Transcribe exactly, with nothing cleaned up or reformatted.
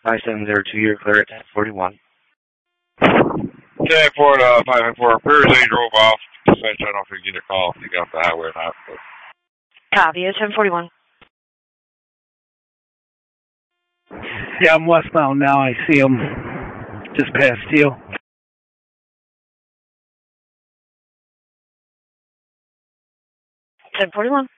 five seven zero two, you're clear at ten forty-one. ten four, uh, five nine four, previously drove off. Just I don't know if you get a call if you get off the highway or not. But. Copy, it's ten forty-one. Yeah, I'm westbound now. I see him just past you. ten forty-one.